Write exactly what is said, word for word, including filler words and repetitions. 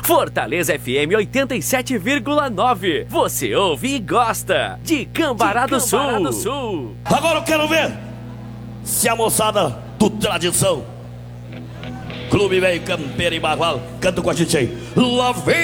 Fortaleza F M oitenta e sete vírgula nove. Você ouve e gosta de Cambará, de do, Cambará Sul. do Sul. Agora eu quero ver se a moçada do Tradição Clube Velho Campeiro e Bagual canta com a gente aí. Lá vem